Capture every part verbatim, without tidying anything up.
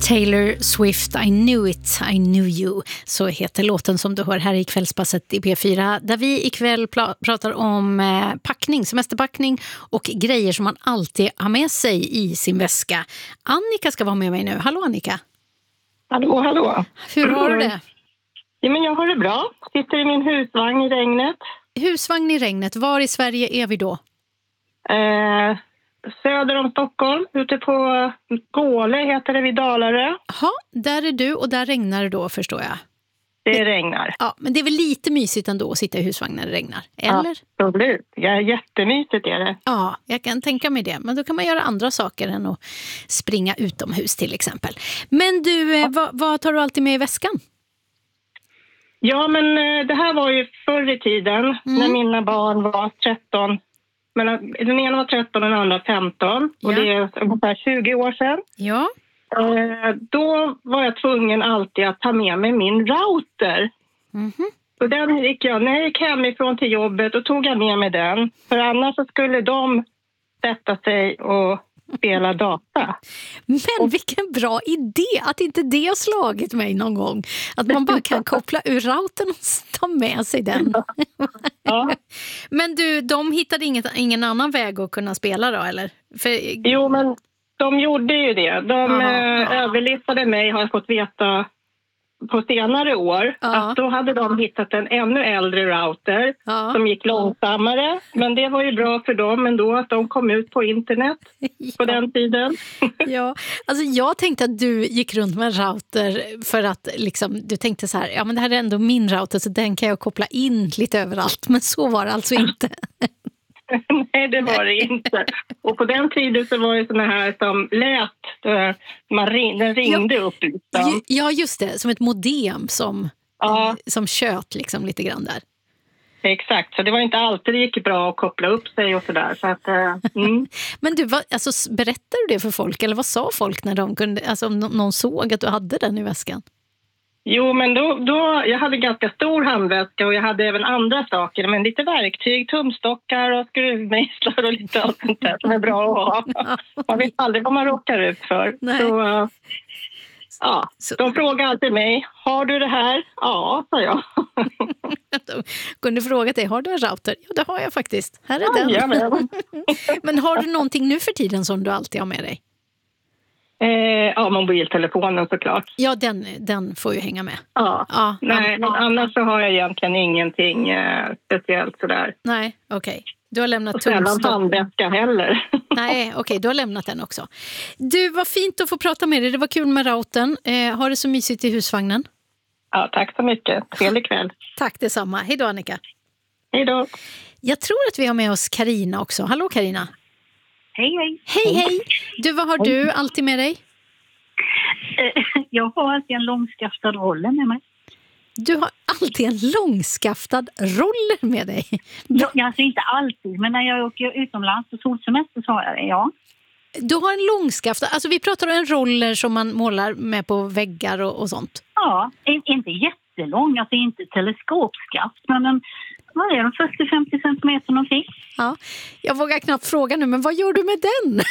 Taylor Swift, I knew it, I knew you. Så heter låten som du hör här i kvällspasset i P fyra. Där vi ikväll pl- pratar om eh, packning, semesterpackning och grejer som man alltid har med sig i sin väska. Annika ska vara med mig nu. Hallå Annika. Hallå, hallå. Hur har du det? Ja, men jag har det bra. Sitter i min husvagn i regnet. Husvagn i regnet. Var i Sverige är vi då? Eh, söder om Stockholm, ute på Gåle heter det vid Dalarö. Ja, där är du och där regnar det då förstår jag. Det regnar. Ja, men det är väl lite mysigt ändå att sitta i husvagn när det regnar, eller? Absolut, ja, jättemysigt är det. Ja, jag kan tänka mig det. Men då kan man göra andra saker än att springa utomhus till exempel. Men du, ja. vad, vad tar du alltid med i väskan? Ja, men det här var ju förr i tiden mm. när mina barn var tretton. Men den ena var tretton och den andra femton. Ja. Och det är ungefär tjugo år sedan. Ja. Eh, då var jag tvungen alltid att ta med mig min router. Mm-hmm. Så den gick jag, när jag gick hemifrån till jobbet och tog jag med mig den. För annars så skulle de sätta sig och spela data. Men vilken bra idé att inte det har slagit mig någon gång. Att man bara kan koppla ur routern och ta med sig den. Ja. Men du, de hittade inget, ingen annan väg att kunna spela då, eller? För... Jo, men de gjorde ju det. De aha, eh, aha. överlistade mig, har jag fått veta på senare år. Ja. Att då hade de hittat en ännu äldre router ja. som gick långsammare. Men det var ju bra för dem ändå att de kom ut på internet ja. på den tiden. Ja, alltså jag tänkte att du gick runt med en router för att liksom, du tänkte så här, ja men det här är ändå min router så den kan jag koppla in lite överallt. Men så var det alltså inte. Nej, det var det inte. Och på den tiden så var det såna här som lät, man ring, den ringde ja, upp. Liksom. Ja, just det. Som ett modem som, ja. som tjöt liksom lite grann där. Exakt, så det var inte alltid det gick bra att koppla upp sig och sådär. Så att, mm. Men du, vad, alltså, berättade du det för folk? Eller vad sa folk när de kunde, alltså om någon såg att du hade den i väskan? Jo, men då, då, jag hade ganska stor handväska och jag hade även andra saker. Men lite verktyg, tumstockar och skruvmejslar och lite allt sånt där som är bra att ha. Man vet aldrig vad man råkar ut för. Så, ja, så. De frågar alltid mig, har du det här? Ja, sa jag. De kunde fråga dig, har du en router? Ja, det har jag faktiskt. Här är ja, den. Jamen. Men har du någonting nu för tiden som du alltid har med dig? Eh, ja, mobiltelefonen såklart. Ja, den, den får ju hänga med. Ja, ja nej, men annars så har jag egentligen ingenting eh, speciellt sådär. Nej, okej. Okay. Du har lämnat och sällan handväska heller. Nej, okej, okay, du har lämnat den också. Du, vad fint att få prata med dig. Det var kul med routern. Eh, har det så mysigt i husvagnen? Ja, tack så mycket. Trevlig kväll. Tack detsamma. Hej då, Annika. Hej då. Jag tror att vi har med oss Karina också. Hallå, Karina. Hej, hej. Hej, hej. Du, vad har hej. du alltid med dig? Jag har alltid en långskaftad roller med mig. Du har alltid en långskaftad roller med dig? Ja, alltså inte alltid, men när jag åker utomlands och solsemester så har jag det, ja. Du har en långskaftad, alltså vi pratar om en roller som man målar med på väggar och, och sånt? Ja, inte jättelång, alltså inte teleskopskaft, men en, vad är de, fyrtio till femtio centimeter någonting. Ja, jag vågar knappt fråga nu, men vad gör du med den?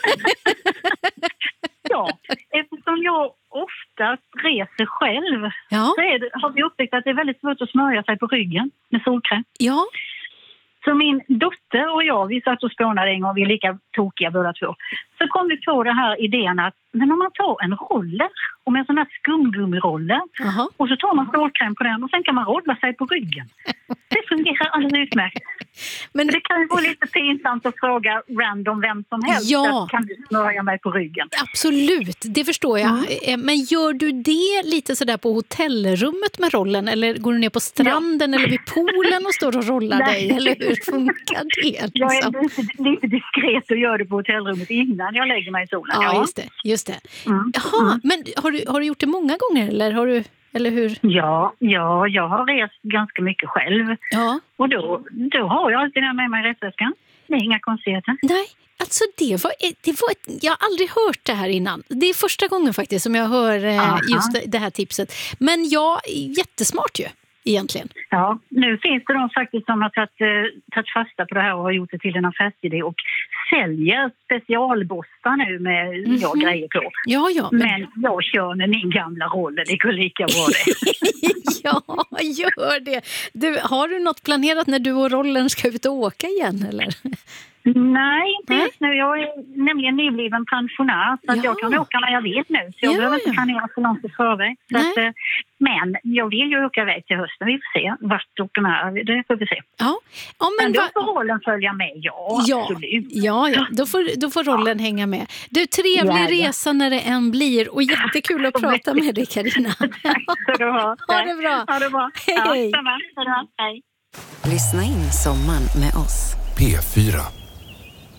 Ja, eftersom jag ofta reser själv ja. så är det, har vi upptäckt att det är väldigt svårt att smörja sig på ryggen med solkräm. Ja. Så min dotter och jag, vi satt och spånade en gång, vi är lika tokiga båda två. Så kom vi på den här idén att men om man tar en roller och med en sån här skumgummiroller uh-huh. och så tar man solkräm på den och sen kan man rolla sig på ryggen. Det fungerar alldeles utmärkt. Men det kan ju vara lite pinsamt att fråga random vem som helst. Ja. Kan du smörja mig på ryggen? Absolut, det förstår jag. Mm. Men gör du det lite sådär på hotellrummet med rollen? Eller går du ner på stranden ja. eller vid poolen och står och rollar dig? Eller hur funkar det? Liksom? Jag är lite, lite diskret och gör det på hotellrummet innan jag lägger mig i solen. Ja, ja. just det. Just det. Mm. Jaha, mm. men har du, har du gjort det många gånger eller har du... Eller hur? Ja, ja, jag har rest ganska mycket själv. Ja. Och då, då har jag alltid den med mig i resväskan. Det är inga konstigheter. Nej, alltså det var, det var ett, jag har aldrig hört det här innan. Det är första gången faktiskt som jag hör eh, just det, det här tipset. Men ja, jättesmart ju. egentligen. Ja, nu finns det de faktiskt som har tagit, eh, tagit fasta på det här och har gjort det till en affärsidé och säljer specialbossar nu med mm-hmm. ja, grejer på. Ja, ja, men... men jag kör med min gamla roll, det går lika bra det. Ja, gör det. Du, har du något planerat när du och rollen ska ut och åka igen, eller? Nej, inte Nej. just nu. Jag är nämligen nybliven pensionär så att Ja. jag kan åka när jag vill nu. Så jag Ja, behöver ja. inte planera så långt i förväg. Så att, eh, men jag vill ju åka iväg till hösten. Vi får se vart och när. Det får vi se. Ja, ja men, Men då va... får rollen följa med. Ja, ja, absolut. ja, ja. Då, får, då får rollen hänga med. Du, trevlig Ja, ja. resa när det än blir och jättekul att prata med dig, Carina. Tack ska du ha. Ha det bra. Ha det bra. Hej. Ja, samma. Hej. Lyssna in sommaren med oss. P fyra.